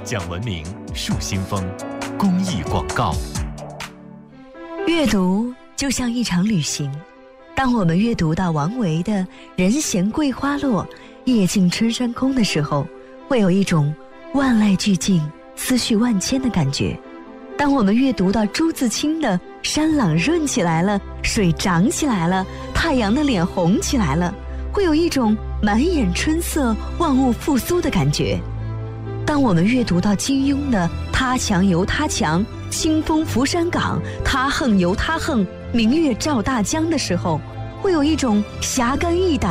讲文明树新风公益广告。 阅读就像一场旅行，当我们阅读到王维的人闲桂花落，夜静春山空的时候，会有一种万籁俱静，思绪万千的感觉。当我们阅读到朱自清的山朗润起来了，水涨起来了，太阳的脸红起来了，会有一种满眼春色，万物复苏的感觉。当我们阅读到金庸的他强由他强，清风拂山岗，他横由他横，明月照大江的时候，会有一种侠肝义胆